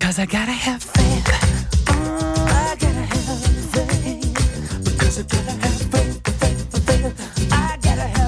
'Cause I gotta have faith. I gotta have faith. Because I gotta have faith. I gotta have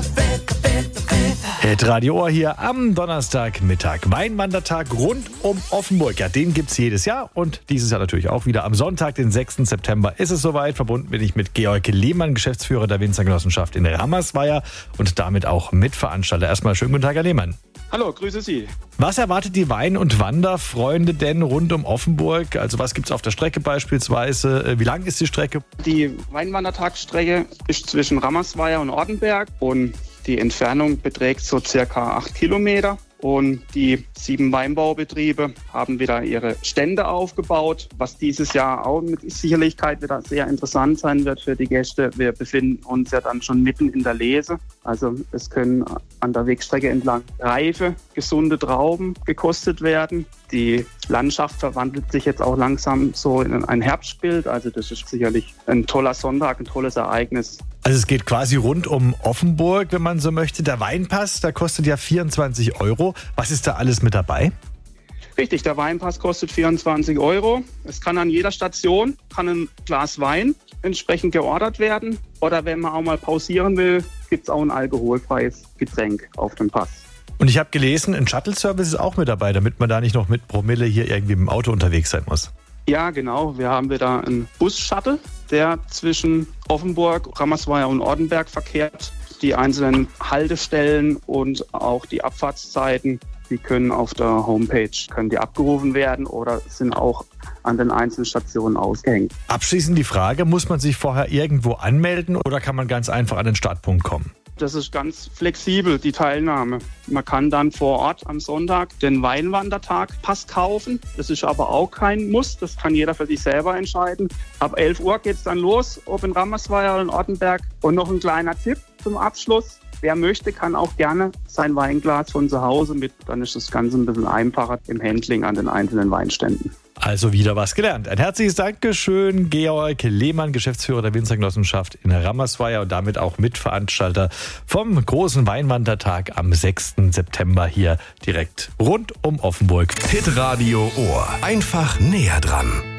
faith. Hitradio Ohr hier am Donnerstagmittag. Weinwandertag rund um Offenburg. Ja, den gibt's jedes Jahr und dieses Jahr natürlich auch wieder. Am Sonntag, den 6. September, ist es soweit. Verbunden bin ich mit Georg Lehmann, Geschäftsführer der Winzergenossenschaft in Rammersweier und damit auch Mitveranstalter. Erstmal schönen guten Tag, Herr Lehmann. Hallo, grüße Sie. Was erwartet die Wein- und Wanderfreunde denn rund um Offenburg? Also was gibt's auf der Strecke beispielsweise? Wie lang ist die Strecke? Die Weinwandertagsstrecke ist zwischen Rammersweier und Ortenberg und die Entfernung beträgt so circa 8 Kilometer. Und die 7 Weinbaubetriebe haben wieder ihre Stände aufgebaut, was dieses Jahr auch mit Sicherlichkeit wieder sehr interessant sein wird für die Gäste. Wir befinden uns ja dann schon mitten in der Lese. Also es können an der Wegstrecke entlang reife, gesunde Trauben gekostet werden. Die Landschaft verwandelt sich jetzt auch langsam so in ein Herbstbild. Also das ist sicherlich ein toller Sonntag, ein tolles Ereignis. Also es geht quasi rund um Offenburg, wenn man so möchte. Der Weinpass, der kostet ja 24 Euro. Was ist da alles mit dabei? Richtig, der Weinpass kostet 24 Euro. Es kann an jeder Station ein Glas Wein entsprechend geordert werden. Oder wenn man auch mal pausieren will, gibt es auch ein alkoholfreies Getränk auf dem Pass. Und ich habe gelesen, ein Shuttle-Service ist auch mit dabei, damit man da nicht noch mit Promille hier irgendwie im Auto unterwegs sein muss. Ja, genau. Wir haben wieder einen Bus-Shuttle, der zwischen Offenburg, Rammersweier und Ortenberg verkehrt. Die einzelnen Haltestellen und auch die Abfahrtszeiten, die können auf der Homepage abgerufen werden oder sind auch an den einzelnen Stationen ausgehängt. Abschließend die Frage, muss man sich vorher irgendwo anmelden oder kann man ganz einfach an den Startpunkt kommen? Das ist ganz flexibel, die Teilnahme. Man kann dann vor Ort am Sonntag den Weinwandertag-Pass kaufen. Das ist aber auch kein Muss, das kann jeder für sich selber entscheiden. Ab 11 Uhr geht es dann los, ob in Rammersweier oder in Ortenberg. Und noch ein kleiner Tipp zum Abschluss. Wer möchte, kann auch gerne sein Weinglas von zu Hause mit. Dann ist das Ganze ein bisschen einfacher im Handling an den einzelnen Weinständen. Also wieder was gelernt. Ein herzliches Dankeschön, Georg Lehmann, Geschäftsführer der Winzergenossenschaft in Rammersweier und damit auch Mitveranstalter vom großen Weinwandertag am 6. September hier direkt rund um Offenburg. Hitradio Ohr. Einfach näher dran.